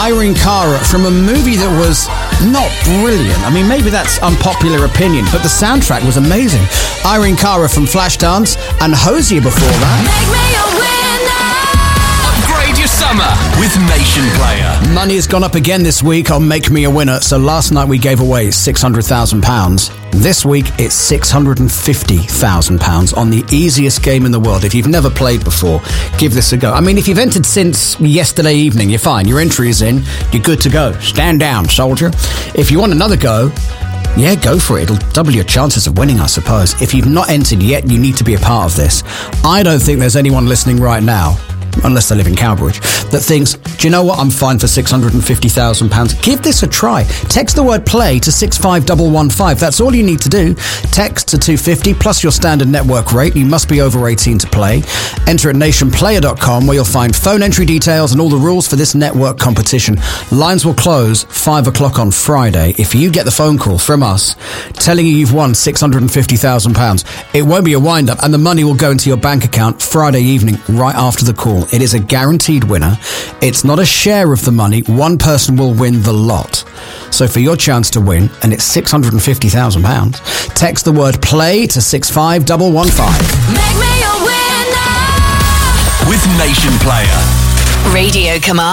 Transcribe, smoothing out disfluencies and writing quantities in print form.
Irene Cara from a movie that was not brilliant. I mean, maybe that's unpopular opinion, but the soundtrack was amazing. Irene Cara from Flashdance and Hosier before that. Make me a winner. Upgrade your summer with Nation Player. Money has gone up again this week on Make Me a Winner. So last night we gave away £600,000. This week it's £650,000 on the easiest game in the world. If you've never played before, give this a go. I mean, if you've entered since yesterday evening, you're fine. Your entry is in. You're good to go. Stand down, soldier. If you want another go, yeah, go for it. It'll double your chances of winning, I suppose. If you've not entered yet, you need to be a part of this. I don't think there's anyone listening right now, unless they live in Cowbridge, that thinks, do you know what, I'm fine for £650,000. Give this a try. Text the word play to 65115. That's all you need to do. Text to 250 plus your standard network rate. You must be over 18 to play. Enter at nationplayer.com where you'll find phone entry details and all the rules for this network competition. Lines will close 5 o'clock on Friday. If you get the phone call from us telling you you've won £650,000, it won't be a wind-up and the money will go into your bank account Friday evening right after the call. It is a guaranteed winner. It's not a share of the money. One person will win the lot. So for your chance to win, and it's £650,000, text the word play to 65115. Make me a winner. With Nation Player. Radio Command.